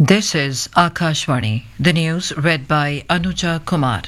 This is Akashvani, the news read by Anuja Kumar.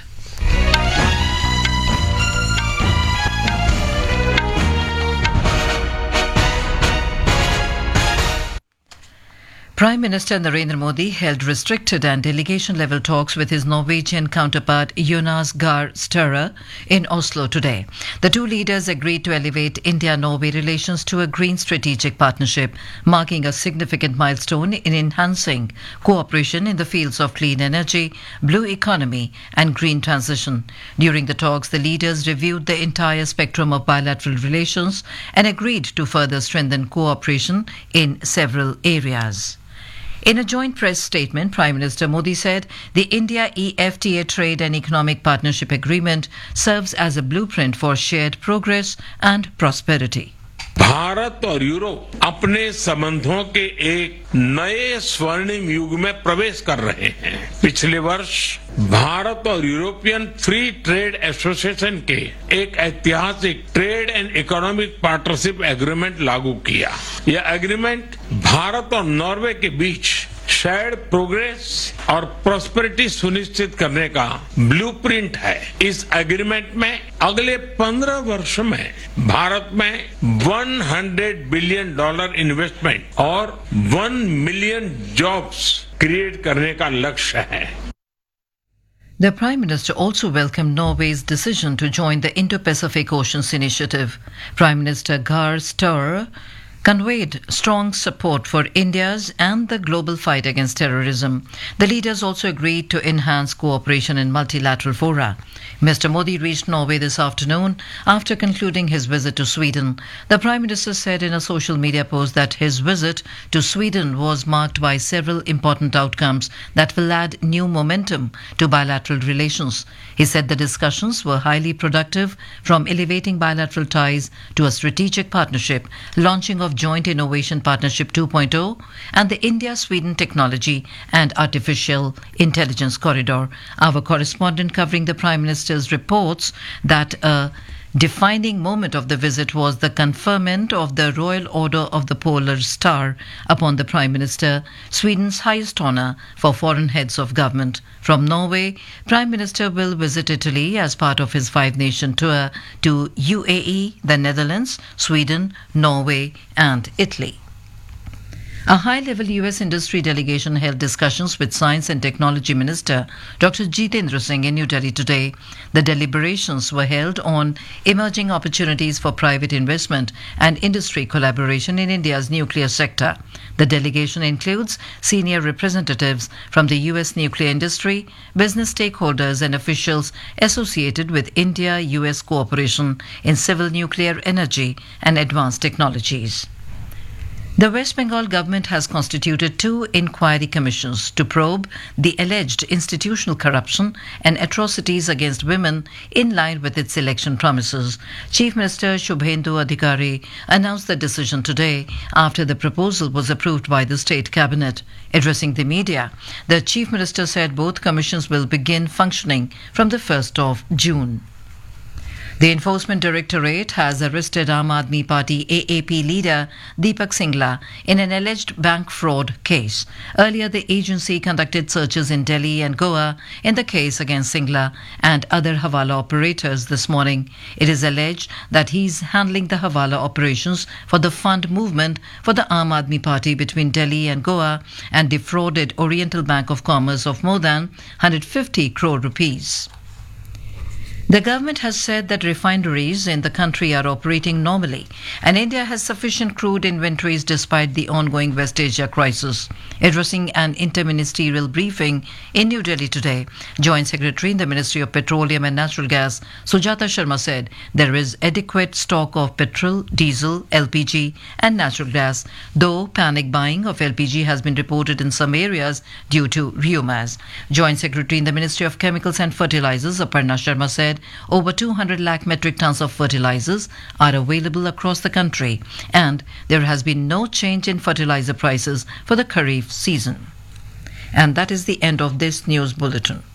Prime Minister Narendra Modi held restricted and delegation-level talks with his Norwegian counterpart Jonas Gahr Støre in Oslo today. The two leaders agreed to elevate India-Norway relations to a green strategic partnership, marking a significant milestone in enhancing cooperation in the fields of clean energy, blue economy and green transition. During the talks, the leaders reviewed the entire spectrum of bilateral relations and agreed to further strengthen cooperation in several areas. In a joint press statement, Prime Minister Modi said the India-EFTA Trade and Economic Partnership Agreement serves as a blueprint for shared progress and prosperity. Bharat और Europe अपने संबंधों के एक नए स्वर्णिम युग में प्रवेश कर रहे हैं। पिछले वर्ष भारत और यूरोपियन फ्री ट्रेड एसोसिएशन के एक ऐतिहासिक trade and economic partnership agreement लागू किया। यह एग्रीमेंट भारत और नॉर्वे के बीच शेयर्ड प्रोग्रेस और प्रॉस्पेरिटी सुनिश्चित करने का ब्लूप्रिंट है। इस एग्रीमेंट में अगले 15 वर्ष में भारत में $100 बिलियन इन्वेस्टमेंट और 1 मिलियन जॉब्स क्रिएट करने का लक्ष्य है। The Prime Minister also welcomed Norway's decision to join the Indo-Pacific Oceans Initiative. Prime Minister Gahr Støre conveyed strong support for India's and the global fight against terrorism. The leaders also agreed to enhance cooperation in multilateral fora. Mr. Modi reached Norway this afternoon after concluding his visit to Sweden. The Prime Minister said in a social media post that his visit to Sweden was marked by several important outcomes that will add new momentum to bilateral relations. He said the discussions were highly productive, from elevating bilateral ties to a strategic partnership, launching of Joint Innovation Partnership 2.0 and the India-Sweden Technology and Artificial Intelligence Corridor. Our correspondent covering the Prime Minister's reports that a defining moment of the visit was the conferment of the Royal Order of the Polar Star upon the Prime Minister, Sweden's highest honour for foreign heads of government. From Norway, Prime Minister will visit Italy as part of his 5-nation tour to UAE, the Netherlands, Sweden, Norway and Italy. A high-level US industry delegation held discussions with Science and Technology Minister Dr. Jitendra Singh in New Delhi today. The deliberations were held on emerging opportunities for private investment and industry collaboration in India's nuclear sector. The delegation includes senior representatives from the US nuclear industry, business stakeholders and officials associated with India-US cooperation in civil nuclear energy and advanced technologies. The West Bengal government has constituted 2 inquiry commissions to probe the alleged institutional corruption and atrocities against women in line with its election promises. Chief Minister Shubhendu Adhikari announced the decision today after the proposal was approved by the state cabinet. Addressing the media, the Chief Minister said both commissions will begin functioning from the 1st of June. The Enforcement Directorate has arrested Aam Aadmi Party AAP leader Deepak Singla in an alleged bank fraud case. Earlier, the agency conducted searches in Delhi and Goa in the case against Singla and other Hawala operators this morning. It is alleged that he is handling the Hawala operations for the fund movement for the Aam Aadmi Party between Delhi and Goa and defrauded Oriental Bank of Commerce of more than 150 crore rupees. The government has said that refineries in the country are operating normally and India has sufficient crude inventories despite the ongoing West Asia crisis. Addressing an interministerial briefing in New Delhi today, Joint Secretary in the Ministry of Petroleum and Natural Gas, Sujata Sharma, said there is adequate stock of petrol, diesel, LPG and natural gas, though panic buying of LPG has been reported in some areas due to rumours. Joint Secretary in the Ministry of Chemicals and Fertilizers, Aparna Sharma, said over 200 lakh metric tons of fertilizers are available across the country and there has been no change in fertilizer prices for the Kharif season. And that is the end of this news bulletin.